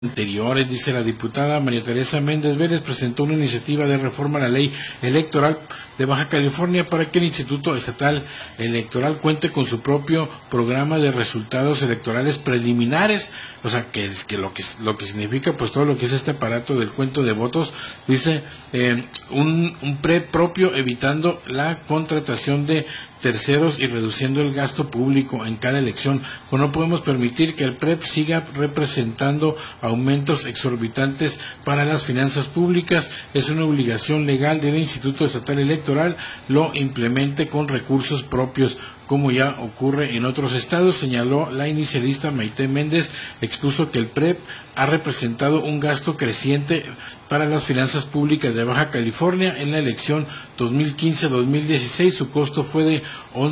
anteriores. Dice la diputada María Teresa Méndez Vélez presentó una iniciativa de reforma a la ley electoral de Baja California para que el Instituto Estatal Electoral cuente con su propio programa de resultados electorales preliminares, o sea, que lo que significa pues todo lo que es este aparato del cuento de votos. Dice un PREP propio, evitando la contratación de terceros y reduciendo el gasto público en cada elección. Pues no podemos permitir que el PREP siga representando aumentos exorbitantes para las finanzas públicas. Es una obligación legal del Instituto Estatal Electoral lo implemente con recursos propios, como ya ocurre en otros estados. Señaló la inicialista Maite Méndez, expuso que el PREP ha representado un gasto creciente para las finanzas públicas de Baja California. En la elección 2015-2016 su costo fue de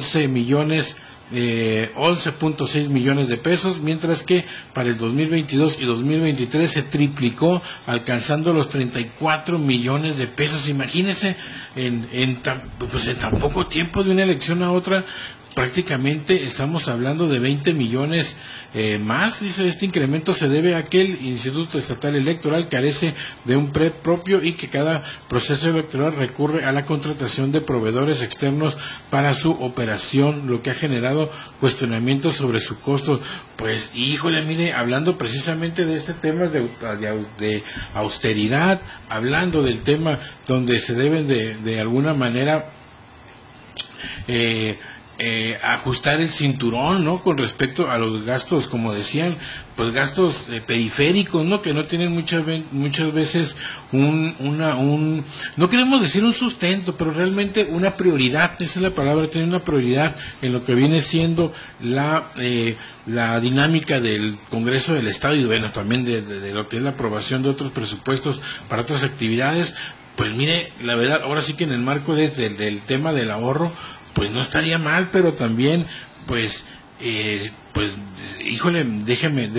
11.6 millones de pesos, mientras que para el 2022 y 2023 se triplicó, alcanzando los 34 millones de pesos. Imagínense, en tan poco tiempo de una elección a otra, prácticamente estamos hablando de 20 millones más. Dice, este incremento se debe a que el Instituto Estatal Electoral carece de un PREP propio y que cada proceso electoral recurre a la contratación de proveedores externos para su operación, lo que ha generado cuestionamientos sobre su costo. Pues, híjole, mire, hablando precisamente de este tema de austeridad, hablando del tema donde se deben de alguna manera ajustar el cinturón, ¿no?, con respecto a los gastos, como decían, pues gastos periféricos, ¿no?, que no tienen muchas veces no queremos decir un sustento, pero realmente una prioridad. Esa es la palabra, tener una prioridad en lo que viene siendo la dinámica del Congreso del Estado y, bueno, también de lo que es la aprobación de otros presupuestos para otras actividades. Pues mire, la verdad, ahora sí que en el marco del tema del ahorro, pues no estaría mal, pero también, pues, híjole, déjeme,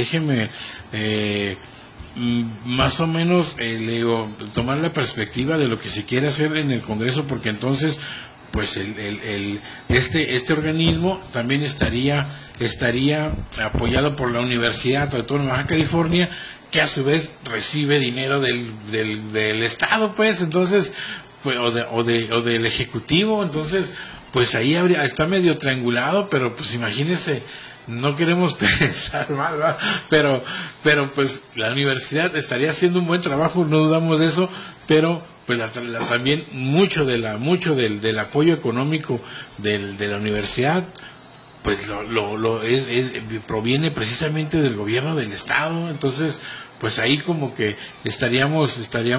más o menos, tomar la perspectiva de lo que se quiere hacer en el Congreso, porque entonces, pues, este organismo también estaría apoyado por la Universidad Autónoma de Baja California, que a su vez recibe dinero del Estado, pues, entonces, pues, o del Ejecutivo. Entonces, pues ahí está medio triangulado, pero pues imagínese, no queremos pensar mal, ¿verdad? Pero pues la universidad estaría haciendo un buen trabajo, no dudamos de eso, pero pues también mucho del apoyo económico de la universidad, pues proviene precisamente del gobierno del estado. Entonces, pues ahí como que estaríamos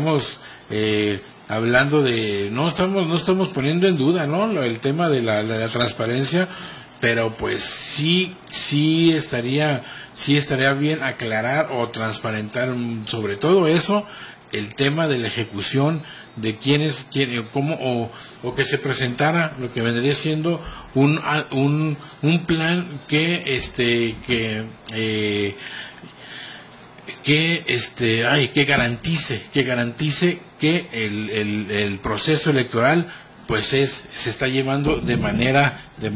hablando de, no estamos poniendo en duda, ¿no?, el tema de la transparencia, pero pues sí estaría bien aclarar o transparentar sobre todo eso, el tema de la ejecución de quiénes, cómo, o que se presentara lo que vendría siendo un plan que garantice que el proceso electoral pues se está llevando de manera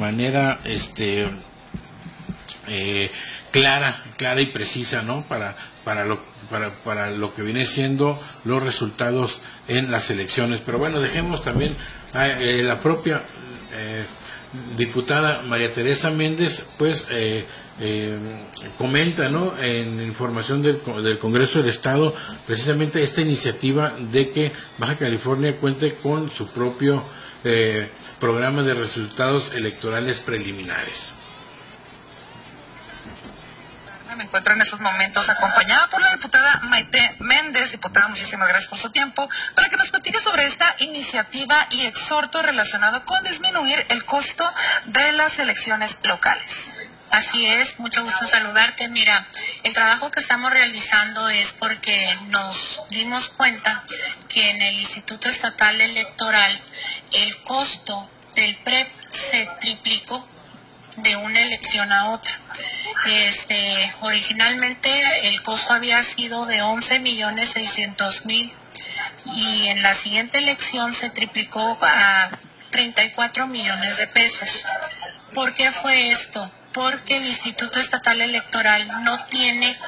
clara y precisa, ¿no?, para lo que viene siendo los resultados en las elecciones. Pero bueno, dejemos también a la propia diputada María Teresa Méndez, pues comenta, ¿no?, en información del Congreso del Estado, precisamente esta iniciativa de que Baja California cuente con su propio programa de resultados electorales preliminares. Me encuentro en estos momentos acompañada por la diputada Maite Méndez. Diputada, muchísimas gracias por su tiempo, para que nos platique sobre esta iniciativa y exhorto relacionado con disminuir el costo de las elecciones locales. Así es, mucho gusto saludarte. Mira, el trabajo que estamos realizando es porque nos dimos cuenta que en el Instituto Estatal Electoral el costo del PREP se triplicó de una elección a otra. Originalmente el costo había sido de 11.600.000 y en la siguiente elección se triplicó a 34 millones de pesos. ¿Por qué fue esto? Porque el Instituto Estatal Electoral no tiene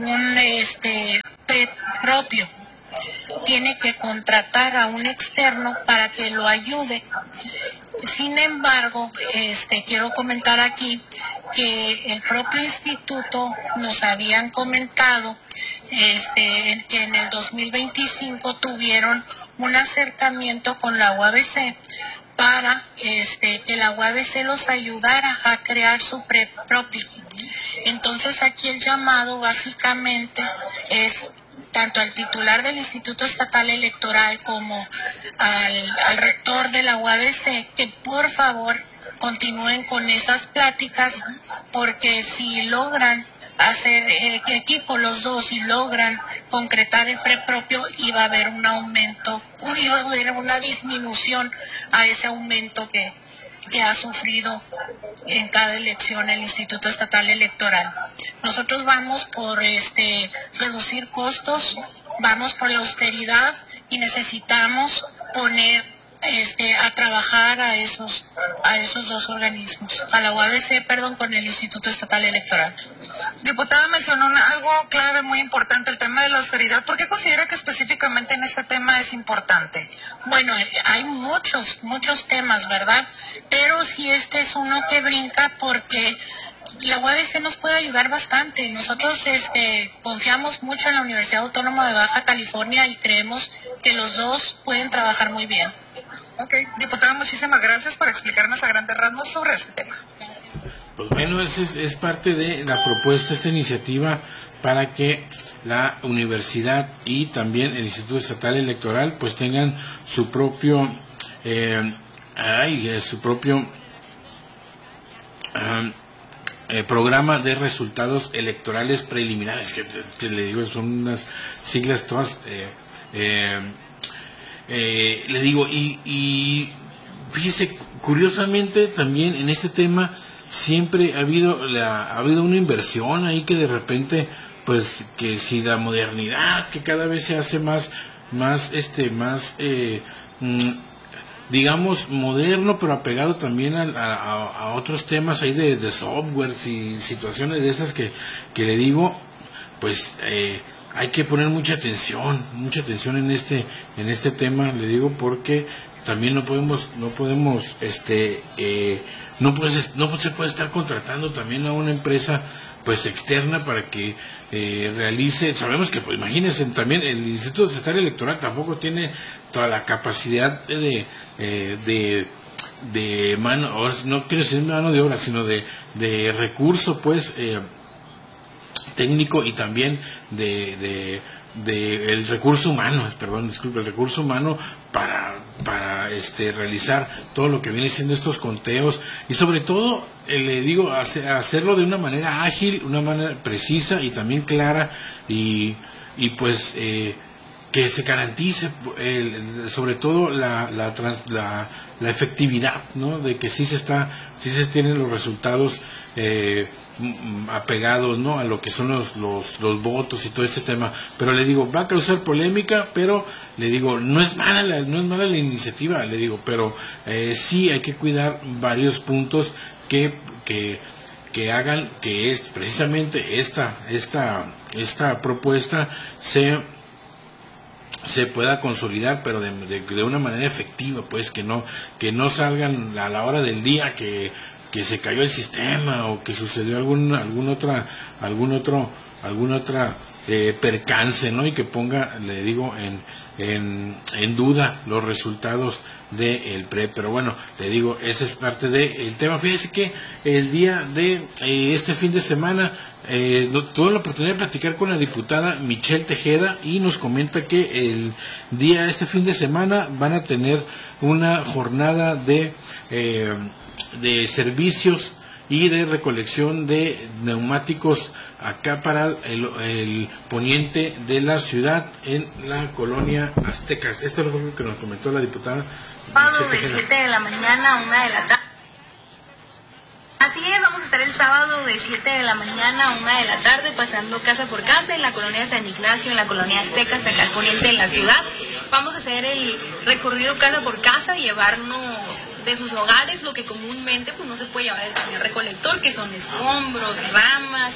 un PREP propio, tiene que contratar a un externo para que lo ayude. Sin embargo, quiero comentar aquí que el propio instituto nos habían comentado que en el 2025 tuvieron un acercamiento con la UABC para que la UABC los ayudara a crear su PREP propio. Entonces aquí el llamado básicamente es tanto al titular del Instituto Estatal Electoral como al rector de la UABC que por favor continúen con esas pláticas, porque si logran hacer equipo los dos y logran concretar el PREP propio, iba a haber un aumento, iba a haber una disminución a ese aumento que ha sufrido en cada elección el Instituto Estatal Electoral. Nosotros vamos por reducir costos, vamos por la austeridad y necesitamos poner a trabajar a esos dos organismos, a la UABC, con el Instituto Estatal Electoral. Diputada, mencionó algo clave, muy importante, el tema de la austeridad. ¿Por qué considera que específicamente en este tema es importante? Bueno, hay muchos temas, ¿verdad? Pero sí este es uno que brinca porque la UABC nos puede ayudar bastante. Nosotros confiamos mucho en la Universidad Autónoma de Baja California y creemos que los dos pueden trabajar muy bien. Ok, diputada, muchísimas gracias por explicarnos a grandes rasgos sobre este tema. Pues bueno, es parte de la propuesta, esta iniciativa, para que la universidad y también el Instituto Estatal Electoral pues tengan su propio programa de resultados electorales preliminares, que le digo, son unas siglas todas, le digo, y fíjese, curiosamente también en este tema siempre ha habido una inversión ahí, que de repente pues que si la modernidad, que cada vez se hace más digamos moderno, pero apegado también a otros temas ahí de softwares y situaciones de esas que le digo, pues hay que poner mucha atención en este tema, le digo, porque también no se puede estar contratando también a una empresa pues externa para que realice. Sabemos que, pues imagínense, también el Instituto Estatal Electoral tampoco tiene toda la capacidad de mano, no quiero decir mano de obra, sino de recurso pues técnico, y también de el recurso humano, el recurso humano para realizar todo lo que viene siendo estos conteos, y sobre todo le digo, hacerlo de una manera ágil, una manera precisa y también clara, y pues que se garantice sobre todo la efectividad, ¿no? De que sí se tienen los resultados apegados, ¿no?, a lo que son los votos y todo este tema. Pero le digo, va a causar polémica, pero le digo, no es mala la iniciativa, le digo, pero sí hay que cuidar varios puntos que hagan que precisamente esta propuesta se pueda consolidar, pero de una manera efectiva, pues que no salgan a la hora del día que se cayó el sistema o que sucedió algún otro percance, ¿no?, y que ponga, le digo, en duda los resultados del PREP. Pero bueno, le digo, esa es parte del tema. Fíjese que el día de este fin de semana tuve la oportunidad de platicar con la diputada Michelle Tejeda, y nos comenta que este fin de semana van a tener una jornada de servicios y de recolección de neumáticos acá para el poniente de la ciudad, en la colonia Aztecas. Esto es lo que nos comentó la diputada. Sábado de 7 de la mañana a 1 de la tarde. Así es, vamos a estar el sábado de 7 de la mañana a 1 de la tarde pasando casa por casa en la colonia San Ignacio, en la colonia Aztecas, acá al poniente de la ciudad. Vamos a hacer el recorrido casa por casa, llevarnos de sus hogares lo que comúnmente pues no se puede llevar el camión recolector, que son escombros, ramas,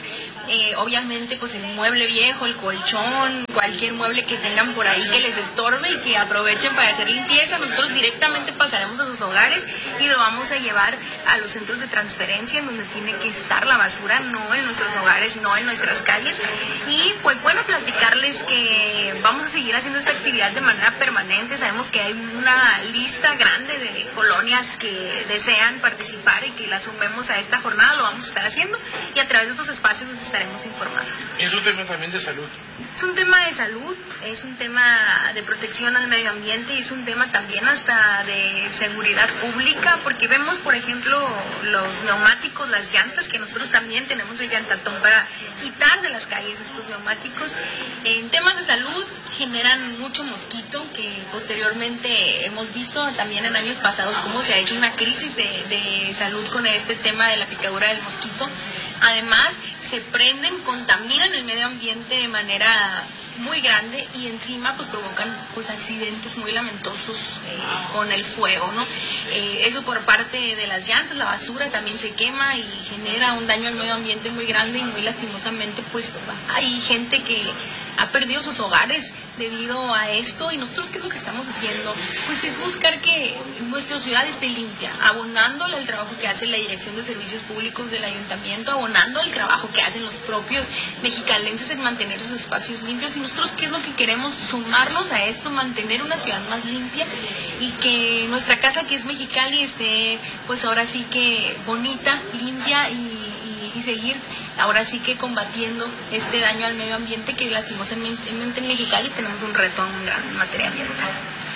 obviamente pues el mueble viejo, el colchón, cualquier mueble que tengan por ahí que les estorbe y que aprovechen para hacer limpieza. Nosotros directamente pasaremos a sus hogares y lo vamos a llevar a los centros de transferencia en donde tiene que estar la basura, no en nuestros hogares, no en nuestras calles. Y pues bueno, platicarles que vamos a seguir haciendo esta actividad de manera permanente. Sabemos que hay una lista grande de colonias que desean participar y que las sumemos a esta jornada, lo vamos a estar haciendo y a través de estos espacios les estaremos informando. Es un tema también de salud. Es un tema de salud, es un tema de protección al medio ambiente y es un tema también hasta de seguridad pública, porque vemos, por ejemplo, los neumáticos, las llantas, que nosotros también tenemos el llantatón para quitar de las calles estos neumáticos. En temas de salud generan mucho mosquito, que posteriormente hemos visto también en años pasados cómo se ha hecho una crisis de salud con este tema de la picadura del mosquito. Además, se prenden, contaminan el medio ambiente de manera muy grande y encima pues provocan pues accidentes muy lamentosos con el fuego, ¿no? Eso por parte de las llantas, la basura también se quema y genera un daño al medio ambiente muy grande y muy lastimosamente pues hay gente que ha perdido sus hogares debido a esto. Y nosotros, ¿qué es lo que estamos haciendo? Pues es buscar que nuestra ciudad esté limpia, abonándole el trabajo que hace la Dirección de Servicios Públicos del Ayuntamiento, abonando el trabajo que hacen los propios mexicalenses en mantener sus espacios limpios. Y nosotros, ¿qué es lo que queremos? Sumarnos a esto, mantener una ciudad más limpia y que nuestra casa, que es Mexicali, esté pues ahora sí que bonita, limpia y seguir ahora sí que combatiendo este daño al medio ambiente, que lastimosamente en Mexicali tenemos un reto aún grande en materia ambiental.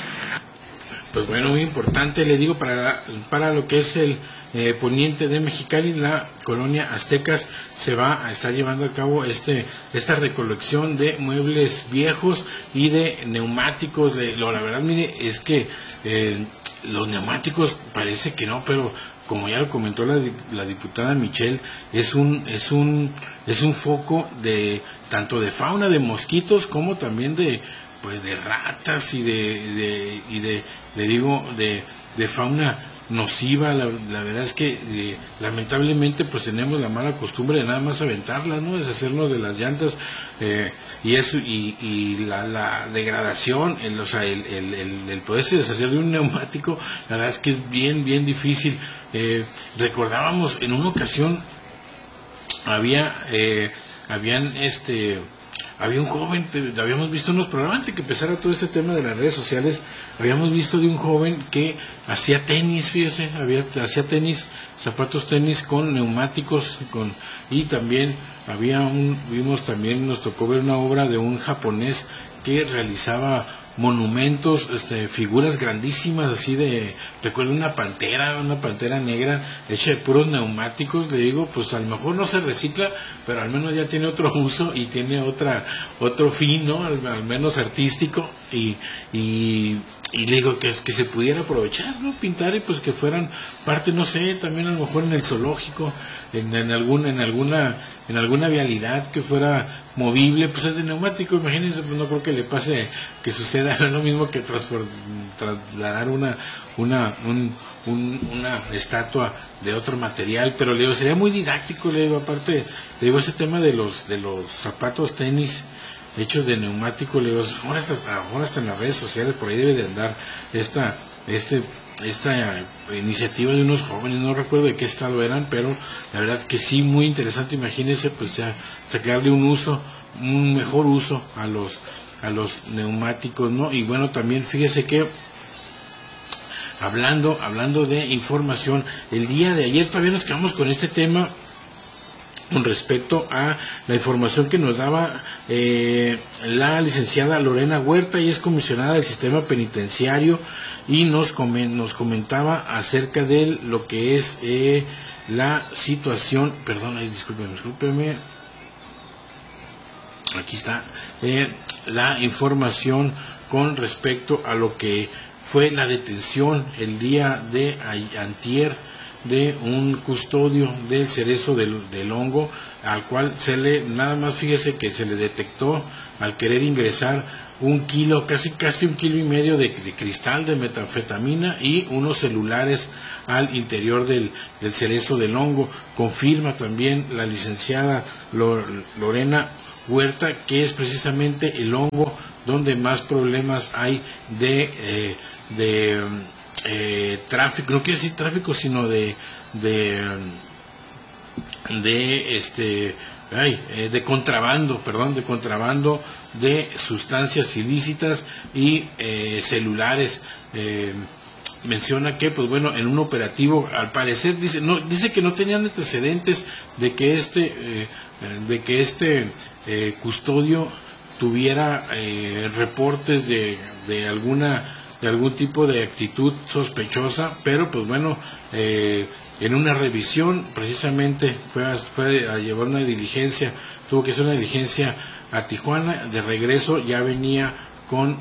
Pues bueno, muy importante, le digo, para lo que es el poniente de Mexicali, la colonia Aztecas, se va a estar llevando a cabo esta recolección de muebles viejos y de neumáticos. La verdad, mire, es que los neumáticos parece que no, pero como ya lo comentó la diputada Michelle, es un foco de tanto de fauna, de mosquitos, como también de ratas y de fauna nociva. La verdad es que lamentablemente pues tenemos la mala costumbre de nada más aventarlas, ¿no? Deshacernos de las llantas, y eso y la degradación, el poderse deshacer de un neumático, la verdad es que es bien difícil. Recordábamos en una ocasión había un joven, habíamos visto unos programas antes que empezara todo este tema de las redes sociales, habíamos visto de un joven que hacía tenis, fíjese, hacía tenis, zapatos tenis con neumáticos, y también nos tocó ver una obra de un japonés que realizaba monumentos, figuras grandísimas, recuerdo una pantera negra hecha de puros neumáticos. Le digo, pues a lo mejor no se recicla, pero al menos ya tiene otro uso y tiene otro fin, ¿no? Al menos artístico, y le digo que se pudiera aprovechar, ¿no? Pintar, y pues que fueran parte, no sé, también a lo mejor en el zoológico, en alguna vialidad que fuera movible, pues es de neumático. Imagínense, pues no creo que le pase, que suceda lo mismo que trasladar una estatua de otro material. Pero le digo, sería muy didáctico, le digo, aparte, le digo, ese tema de los zapatos tenis hechos de neumático, le digo, ahora hasta en las redes sociales por ahí debe de andar esta iniciativa de unos jóvenes, no recuerdo de qué estado eran, pero la verdad que sí, muy interesante. Imagínense, pues ya sacarle un mejor uso a los neumáticos, ¿no? Y bueno, también fíjese que hablando de información, el día de ayer todavía nos quedamos con este tema con respecto a la información que nos daba la licenciada Lorena Huerta. Ella es comisionada del sistema penitenciario y nos comentaba acerca de lo que es la situación, discúlpeme, aquí está la información con respecto a lo que fue la detención el día de antier de un custodio del Cerezo del Hongo, al cual nada más fíjese que se le detectó al querer ingresar un kilo, casi un kilo y medio de cristal de metanfetamina y unos celulares al interior del cerezo del hongo. Confirma también la licenciada Lorena Huerta que es precisamente el hongo donde más problemas hay de tráfico, no quiero decir tráfico, sino de contrabando de sustancias ilícitas y celulares. Menciona que, pues bueno, en un operativo, al parecer dice que no tenían antecedentes de que este custodio tuviera reportes de algún tipo de actitud sospechosa, pero pues bueno, en una revisión precisamente fue a llevar una diligencia, tuvo que hacer una diligencia a Tijuana. De regreso ya venía con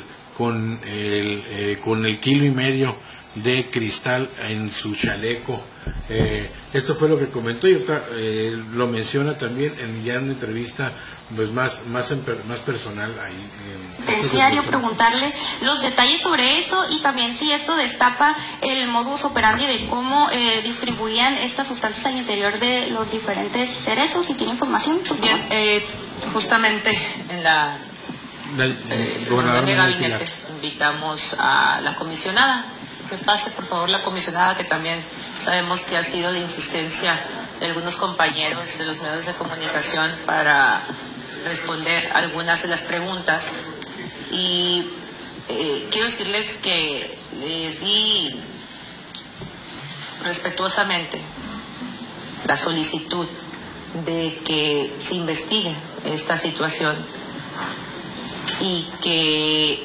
el kilo y medio de cristal en su chaleco. Esto fue lo que comentó, y otra, lo menciona también ya en una entrevista pues más personal ahí. Penitenciario, preguntarle los detalles sobre eso y también si esto destapa el modus operandi de cómo distribuían estas sustancias al interior de los diferentes cerezos. Si tiene información, pues bien. Justamente en la gobernador de gabinete invitamos a la comisionada, que pase por favor la comisionada, que también sabemos que ha sido de insistencia de algunos compañeros de los medios de comunicación para responder algunas de las preguntas. Y quiero decirles que les di respetuosamente la solicitud de que se investigue esta situación y que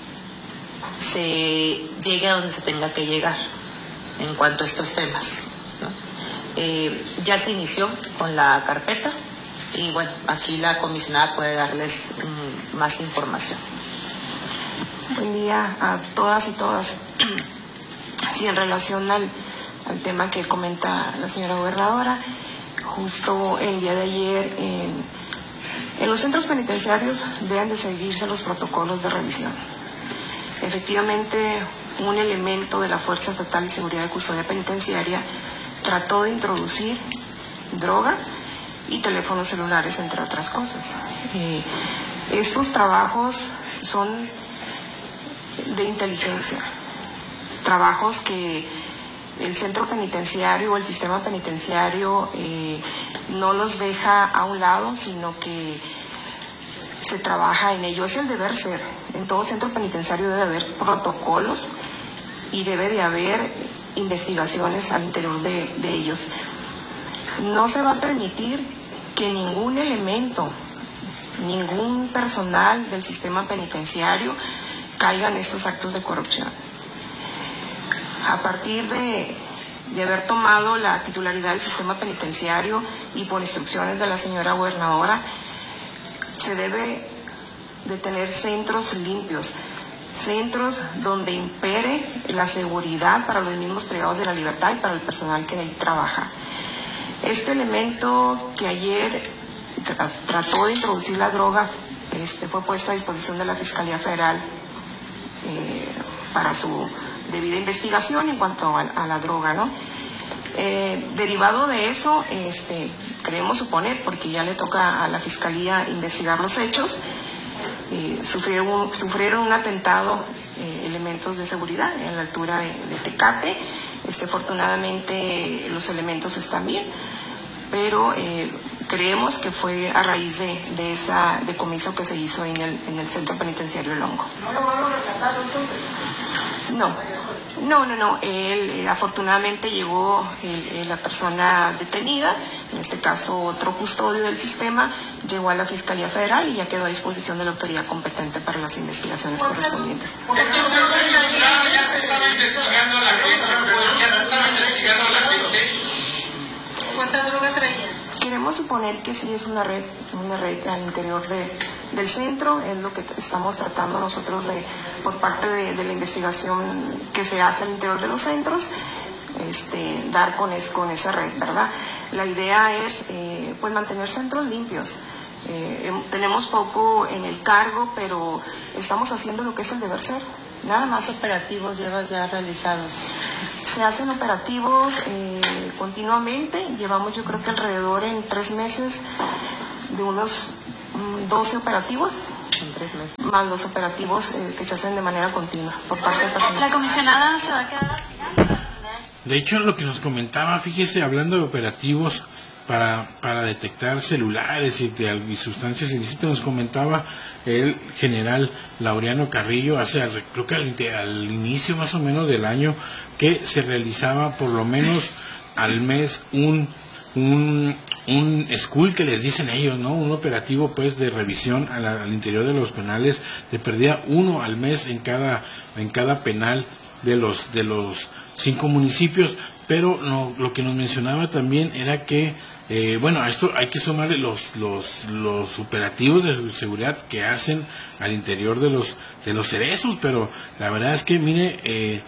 se llegue a donde se tenga que llegar en cuanto a estos temas, ¿no? Ya se inició con la carpeta y bueno, aquí la comisionada puede darles más información. Buen día a todas y todas. Sí, en relación al tema que comenta la señora gobernadora, justo el día de ayer en los centros penitenciarios deben de seguirse los protocolos de revisión. Efectivamente, un elemento de la Fuerza Estatal de Seguridad y Custodia Penitenciaria trató de introducir droga y teléfonos celulares, entre otras cosas. Estos trabajos son de inteligencia, trabajos que el centro penitenciario o el sistema penitenciario no los deja a un lado, sino que se trabaja en ello. Es el deber ser. En todo centro penitenciario debe haber protocolos y debe de haber investigaciones al interior de ellos. No se va a permitir que ningún elemento, ningún personal del sistema penitenciario caiga en estos actos de corrupción. A partir de haber tomado la titularidad del sistema penitenciario y por instrucciones de la señora gobernadora, se debe de tener centros limpios, centros donde impere la seguridad para los mismos privados de la libertad y para el personal que ahí trabaja. Este elemento que ayer trató de introducir la droga fue puesto a disposición de la Fiscalía Federal para su debida investigación en cuanto a la droga, ¿no? Derivado de eso, creemos suponer, porque ya le toca a la Fiscalía investigar los hechos, sufrieron un atentado elementos de seguridad en la altura de Tecate. Afortunadamente los elementos están bien, pero creemos que fue a raíz de esa decomiso que se hizo en el centro penitenciario El Hongo. ¿No lo van a rescatar entonces? No. Él, afortunadamente llegó la persona detenida, en este caso otro custodio del sistema, llegó a la Fiscalía Federal y ya quedó a disposición de la autoridad competente para las investigaciones correspondientes. Ya se estaba investigando la gente. ¿Cuánta droga traía? Queremos suponer que sí es una red al interior del centro. Es lo que estamos tratando nosotros por parte de la investigación que se hace al interior de los centros, dar con esa red, ¿verdad? La idea es pues mantener centros limpios. Tenemos poco en el cargo, pero estamos haciendo lo que es el deber ser. Nada más. ¿Cuántos operativos llevas ya realizados? Se hacen operativos continuamente. Llevamos, yo creo que alrededor en 3 meses de unos 12 operativos. En 3 meses. Más los operativos que se hacen de manera continua por parte del personal. ¿La comisionada se va a quedar? De hecho, lo que nos comentaba, fíjese, hablando de operativos para detectar celulares y sustancias ilícitas, nos comentaba el general Laureano Carrillo creo que al inicio más o menos del año, que se realizaba por lo menos al mes un school, que les dicen ellos, ¿no? Un operativo pues de revisión al interior de los penales, de perdida uno al mes en cada penal de los 5 municipios. Pero lo que nos mencionaba también era que a esto hay que sumarle los operativos de seguridad que hacen al interior de los cerezos. Pero la verdad es que mire,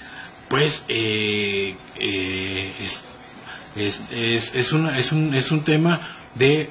es un tema de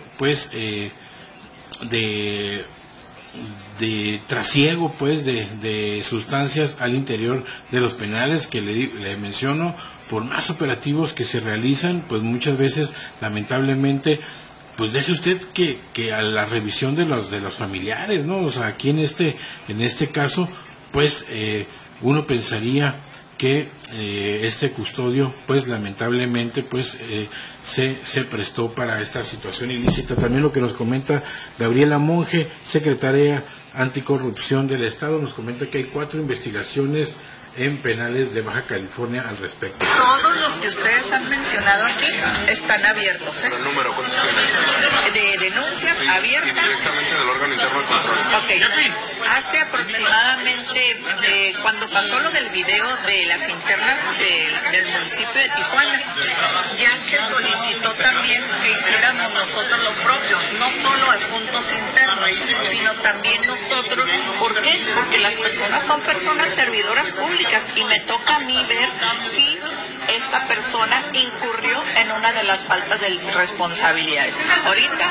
de trasiego pues de sustancias al interior de los penales, que le menciono, por más operativos que se realizan, pues muchas veces lamentablemente pues deje usted que a la revisión de los familiares, ¿no? O sea, aquí en este caso pues uno pensaría que este custodio pues lamentablemente pues se prestó para esta situación ilícita. También lo que nos comenta Gabriela Monge, secretaria anticorrupción del Estado, nos comenta que hay 4 investigaciones en penales de Baja California al respecto. Todos los que ustedes han mencionado aquí están abiertos, ¿eh? ¿El número cuántos tienes? De denuncias abiertas. Directamente del órgano interno de control. Ok. Hace aproximadamente, cuando pasó lo del video de las internas del municipio de Tijuana, ya se solicitó también que hiciéramos nosotros lo propio, no solo asuntos internos, sino también nosotros. ¿Por qué? Porque las personas son personas servidoras públicas y me toca a mí ver si esta persona incurrió en una de las faltas de responsabilidades. Ahorita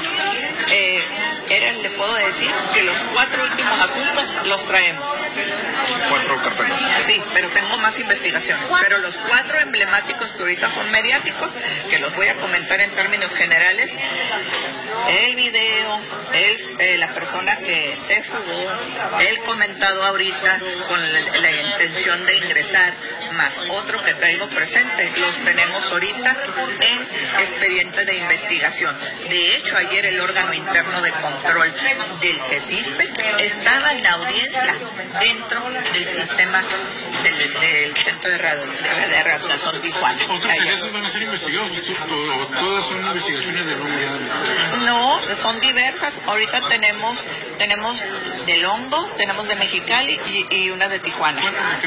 le puedo decir que los 4 últimos asuntos los traemos. 4 carpetas. Sí, pero tengo más investigaciones. Pero los 4 emblemáticos que ahorita son mediáticos, que los voy a comentar en términos generales, el video, la persona que se fugó, el comentado ahorita con la intención de ingresar, más otro que traigo presente, los tenemos ahorita en expediente de investigación. De hecho, ayer el órgano interno de control del CECISPE estaba en audiencia dentro del sistema del Centro de Rehabilitación Tijuana. ¿Esos van a ser investigados o todas son investigaciones de Hongo? No, son diversas. Ahorita tenemos del Hongo, tenemos de Mexicali y una de Tijuana.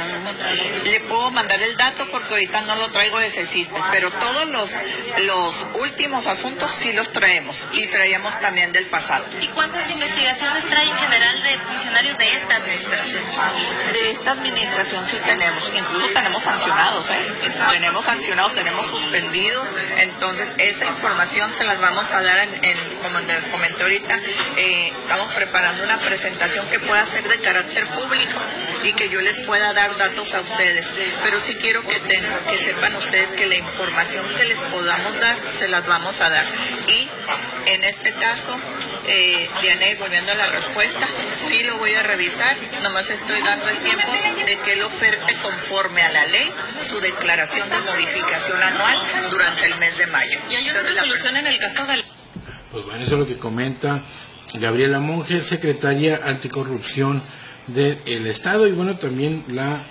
Le puedo mandar el dato porque ahorita no lo traigo de CECISPE, pero todos los últimos asuntos sí los traemos y traíamos también del pasado. ¿Y cuántas investigaciones trae en general de funcionarios de esta administración? De esta administración sí tenemos, incluso tenemos sancionados, tenemos sancionados, tenemos suspendidos, entonces esa información se las vamos a dar como les comenté ahorita, estamos preparando una presentación que pueda ser de carácter público y que yo les pueda dar datos a ustedes, pero sí quiero que sepan ustedes que la información que les podamos dar, se las vamos a dar. Y en este caso, Diane, volviendo a la respuesta, sí lo voy a revisar, nomás estoy dando el tiempo de que él oferte conforme a la ley su declaración de modificación anual durante el mes de mayo. ¿Y hay una resolución en el caso del...? Pues bueno, eso es lo que comenta Gabriela Monge, secretaria anticorrupción del Estado, y bueno, también la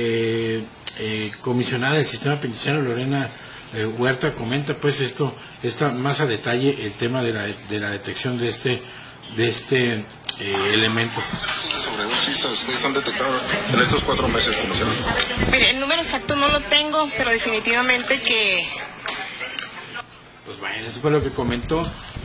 comisionada del sistema penitenciario, Lorena Huerta, comenta pues está más a detalle el tema de la detección de este elemento. Sobredosis ustedes han detectado en estos 4 meses, comisionada. Mire, el número exacto no lo tengo, pero definitivamente que... Pues bueno, eso fue lo que comentó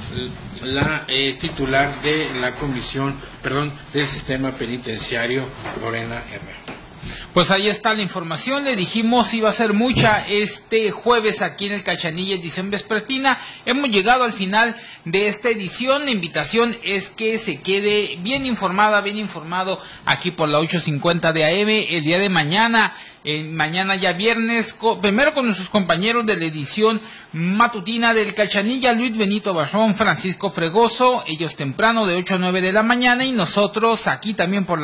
la titular de la comisión, del sistema penitenciario, Lorena Herrera. Pues ahí está la información, le dijimos iba a ser mucha este jueves aquí en el Cachanilla edición vespertina. Hemos llegado al final de esta edición, la invitación es que se quede bien informado aquí por la 850 de AM el día de mañana. Mañana ya viernes, primero con nuestros compañeros de la edición matutina del Cachanilla, Luis Benito Barrón, Francisco Fregoso, ellos temprano de 8 a 9 de la mañana y nosotros aquí también por la